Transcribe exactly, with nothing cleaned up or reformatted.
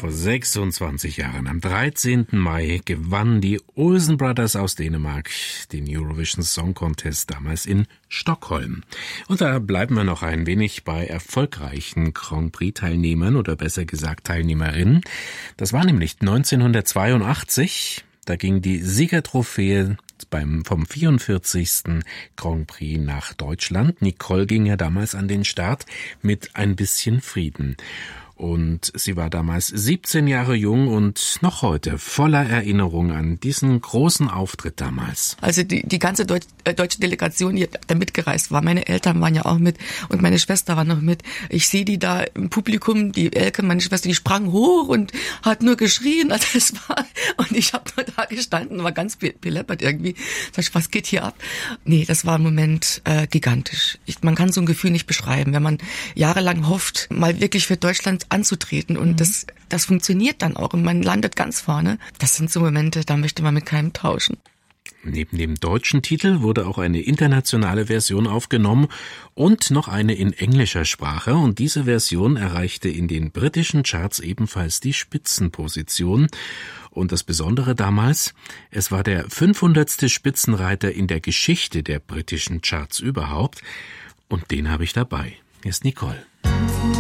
Vor sechsundzwanzig Jahren, am dreizehnten Mai, gewannen die Olsen Brothers aus Dänemark den Eurovision Song Contest, damals in Stockholm. Und da bleiben wir noch ein wenig bei erfolgreichen Grand Prix-Teilnehmern oder besser gesagt Teilnehmerinnen. Das war nämlich neunzehnhundertzweiundachtzig. Da ging die Siegertrophäe beim vom vierundvierzigsten Grand Prix nach Deutschland. Nicole ging ja damals an den Start mit Ein bisschen Frieden. Und sie war damals siebzehn Jahre jung und noch heute voller Erinnerung an diesen großen Auftritt damals. Also die, die ganze Deutsch, äh, deutsche Delegation, die da mitgereist war. Meine Eltern waren ja auch mit und meine Schwester war noch mit. Ich sehe die da im Publikum, die Elke, meine Schwester, die sprang hoch und hat nur geschrien. Also es war, und ich habe nur da gestanden, war ganz beleppert irgendwie. Sag ich, was geht hier ab? Nee, das war ein Moment äh, gigantisch. Ich, man kann so ein Gefühl nicht beschreiben, wenn man jahrelang hofft, mal wirklich für Deutschland anzutreten und mhm. das das funktioniert dann auch und man landet ganz vorne. Das sind so Momente, da möchte man mit keinem tauschen. Neben dem deutschen Titel wurde auch eine internationale Version aufgenommen und noch eine in englischer Sprache, und diese Version erreichte in den britischen Charts ebenfalls die Spitzenposition. Und das Besondere damals, es war der fünfhundertste Spitzenreiter in der Geschichte der britischen Charts überhaupt, und den habe ich dabei. Hier ist Nicole.